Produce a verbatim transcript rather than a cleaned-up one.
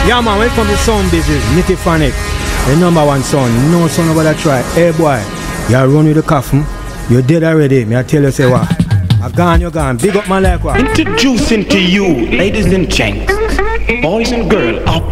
Yeah man, when it comes to sound business, Nicky Phonic, the number one son, no son over that try. Hey boy, you run with the coffin, you're dead already, me I tell you say what. I gone, you gone, big up my like what. Introducing to you, ladies and gents, boys and girls,